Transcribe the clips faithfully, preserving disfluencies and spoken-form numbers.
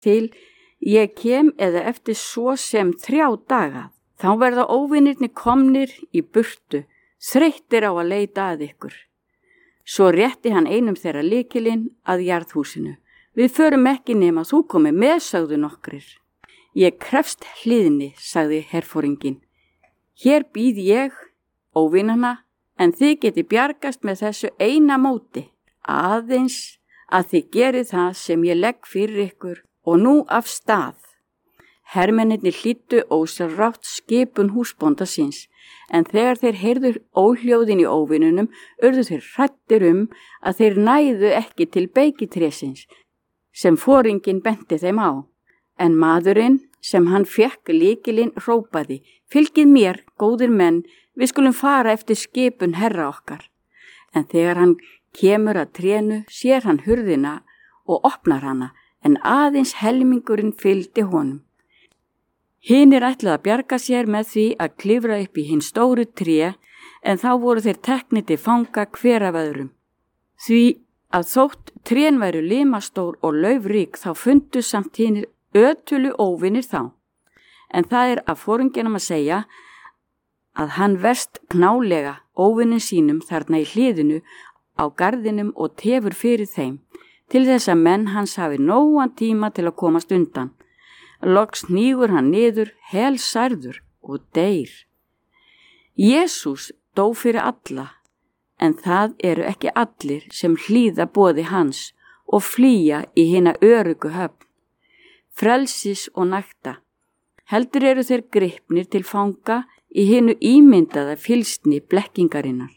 til ég kem eða eftir svo sem þrjá daga. Þá verða óvinirnir komnir í burtu, þreyttir á að leita að ykkur. Svo rétti hann einum þeirra lykilinn að jarðhúsinu. Við förum ekki nema þú komi með, sagði nokkrir. Ég krefst hlýðni, sagði herforinginn. Hér býð ég, óvinana, en þið geti bjargast með þessu eina móti. Aðeins að þið gerið það sem ég legg fyrir ykkur og nú af stað. Hermennirnir hlýddu ósjálfrátt skipun húsbónda síns, en þegar þeir heyrðu óhljóðin í óvinunum, urðu þeir hræddir um að þeir næðu ekki til beikitrésins, sem foringinn benti þeim á. En maðurinn, sem hann fekk lykilinn, hrópaði, fylgið mér, góðir menn, við skulum fara eftir skipun herra okkar. En þegar hann kemur að trénu, sér hann hurðina og opnar hana, en aðeins helmingurinn fylgdi honum. Hinir ætlaði að bjarga sér með því að klifra upp í hinn stóru tré, en þá voru þeir teknir til fanga hver af öðrum. Því að þótt trén væru limastór og laufrík, þá fundu samt hinir ötulu óvinir þá. En það er að foringjunum að segja að hann verst knálega óvinin sínum þarna í hliðinu á garðinum og tefur fyrir þeim, til þess að menn hans hafi nógan tíma til að komast undan. Loks hnígur hann niður, helsærður og deyr. Jesús dó fyrir alla, en það eru ekki allir sem hlýða boði hans og flýja í hina öruggu höfn. Frelsis og nakta. Heldur eru þeir gripnir til fanga í hinu ímyndaða fylsni blekkingarinnar.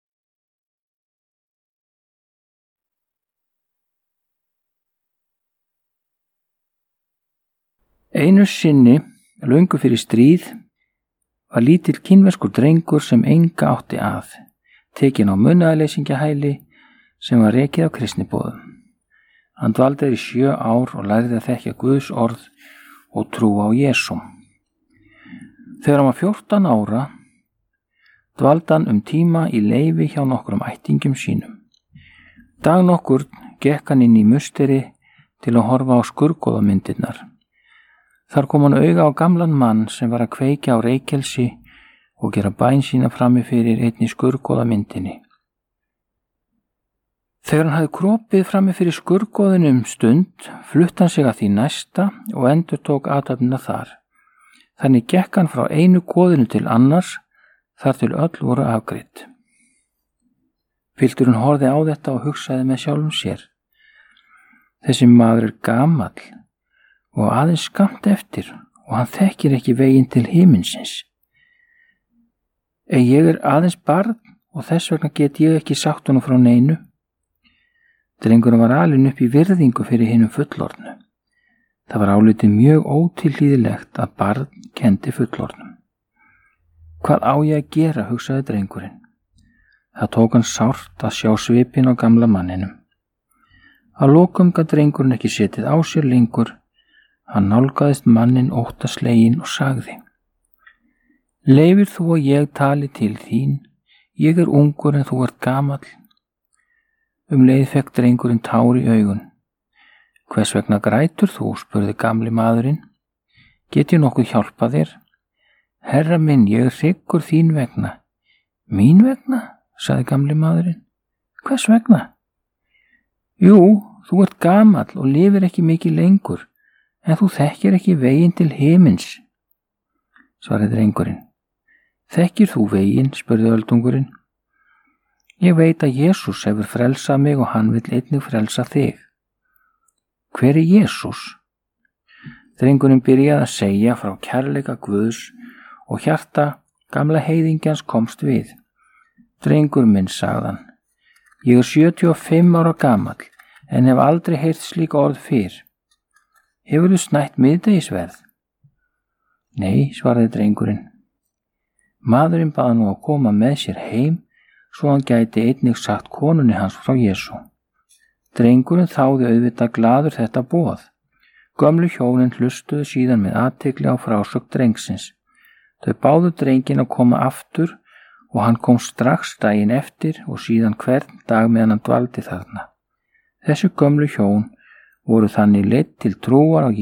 Einu sinni, löngu fyrir stríð, var lítill kínverskur drengur sem enga átti að, tekinn á munaðarleysingjahæli sem var rekið á kristniboðum. Hann dvaldi í sjö ár og lærði að þekkja Guðs orð og trúa á Jesú. Þegar hann var fjórtán ára, dvaldi hann um tíma í leyfi hjá nokkrum ættingjum sínum. Dag nokkurn gekk hann inn í musteri til að horfa á skurðgoðamyndirnar. Þar kom hann auga á gamlan mann sem var að kveikja á reykelsi og gera bæn sína frammi fyrir einni skurðgoðamyndinni. Þegar hann hafði kropið frammi fyrir skurðgoðinu um stund, flutti hann sig að því næsta og endurtók athöfnina þar. Þannig gekk hann frá einu goðinu til annars, þar til öll voru afgreidd. Pilturinn horfði á þetta og hugsaði með sjálfum sér. Þessi maður er gamall og aðeins skammt eftir og hann þekkir ekki veginn til himinsins. En ég er aðeins barn og þess vegna get ég ekki sagt honum frá neinu. Drengurinn var alinn upp í virðingu fyrir hinum fullorðnu. Það var álitið mjög ótilhlýðilegt að barn kendi fullorðnum. Hvað á ég að gera, hugsaði drengurinn. Það tók hann sárt að sjá svipinn á gamla manninum. Að lokum gat drengurinn ekki setið á sér lengur. Hann nálgaðist mannin óttasleginn og sagði: Leifir þú og ég tali til þín, ég er ungur en þú ert gamall. Um leið fekk drengurinn tár í augun. Hvers vegna grætur þú, spurði gamli maðurinn. Get ég nokkuð hjálpa þér? Herra minn, ég er hryggur þín vegna. Mín vegna, sagði gamli maðurinn. Hvers vegna? Jú, þú ert gamall og lifir ekki mikið lengur. En þú þekkir ekki veginn til himins, svaraði drengurinn. Þekkir þú veginn, spurði öldungurinn. Ég veit að Jesús hefur frelsað mig og hann vill einnig frelsa þig. Hver er Jesús? Drengurinn byrjaði að segja frá kærleika Guðs og hjarta gamla heiðingjans komst við. Drengur minn, sagði hann, ég er sjötíu og fimm ára gamall en hef aldrei heyrt slík orð fyrr. Hefur þú snætt miðdegisverð? Nei, svaraði drengurinn. Maðurinn baði nú að koma með sér heim svo hann gæti einnig sagt konunni hans frá Jesú. Drengurinn þáði auðvitað glaður þetta boð. Gömlu hjónin hlustuðu síðan með athygli á frásögn drengsins. Þau báðu drenginn að koma aftur og hann kom strax daginn eftir og síðan hvern dag meðan hann dvaldi þarna. Þessi gömlu hjón voru þannig leidd til trúar á